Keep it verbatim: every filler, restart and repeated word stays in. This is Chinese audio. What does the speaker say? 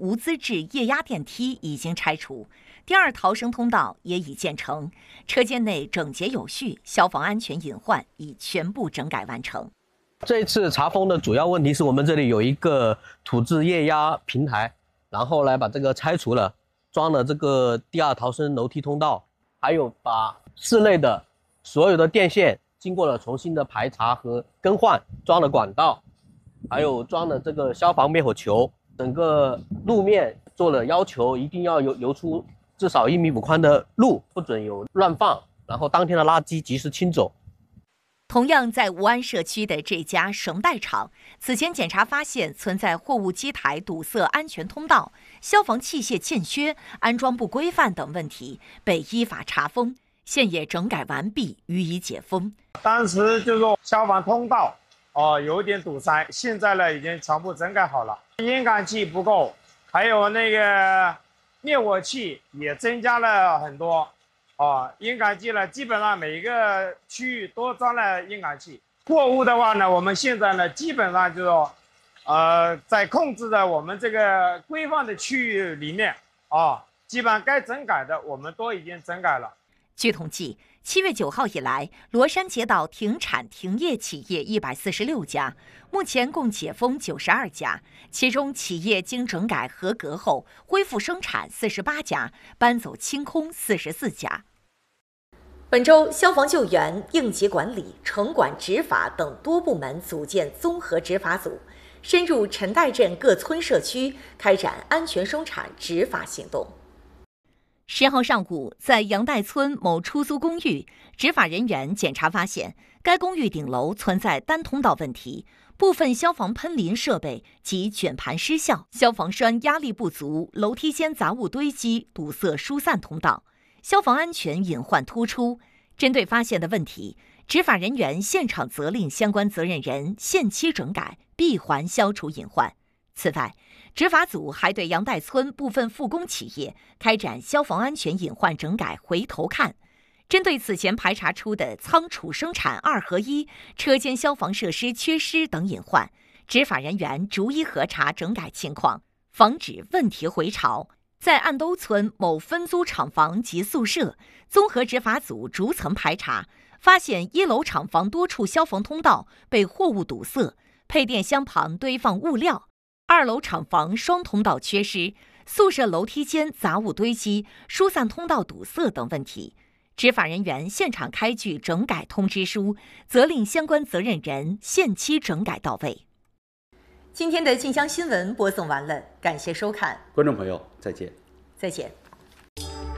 无资质液压电梯已经拆除，第二逃生通道也已建成，车间内整洁有序，消防安全隐患已全部整改完成。 这次查封的主要问题是我们这里有一个土质液压平台，然后来把这个拆除了，装了这个第二逃生楼梯通道，还有把室内的所有的电线经过了重新的排查和更换，装了管道，还有装了这个消防灭火球，整个路面做了要求，一定要有留出至少一米五宽的路，不准有乱放，然后当天的垃圾及时清走。 同样在吴安社区的这家绳带厂，此前检查发现存在货物机台堵塞安全通道、消防器械欠缺、安装不规范等问题，被依法查封，现也整改完毕，予以解封。 当时就说消防通道哦有点堵塞，现在呢已经全部整改好了，烟感器不够，还有那个灭火器也增加了很多。哦，烟感器呢，基本上每一个区域都装了烟感器。货物的话呢，我们现在呢，基本上就是说，呃，在控制的我们这个规范的区域里面，啊，基本上该整改的我们都已经整改了。 据统计，七月九号以来，罗山街道停产停业企业一百四十六家，目前共解封九十二家，其中企业经整改合格后恢复生产四十八家，搬走清空四十四家。本周，消防救援、应急管理、城管执法等多部门组建综合执法组，深入陈岱镇各村社区，开展安全生产执法行动。十号上午，在杨岱村某出租公寓，执法人员检查发现，该公寓顶楼存在单通道问题，部分消防喷淋设备及卷盘失效，消防栓压力不足，楼梯间杂物堆积，堵塞疏散通道。消防安全隐患突出，针对发现的问题，执法人员现场责令相关责任人限期整改，闭环消除隐患。此外，执法组还对杨岱村部分复工企业开展消防安全隐患整改回头看，针对此前排查出的仓储生产二合一、车间消防设施缺失等隐患，执法人员逐一核查整改情况，防止问题回潮。在岸兜村某分租厂房及宿舍，综合执法组逐层排查，发现一楼厂房多处消防通道被货物堵塞，配电箱旁堆放物料；二楼厂房双通道缺失，宿舍楼梯间杂物堆积，疏散通道堵塞等问题。执法人员现场开具整改通知书，责令相关责任人限期整改到位。今天的晋江新闻播送完了，感谢收看， 观众朋友再见， 再见。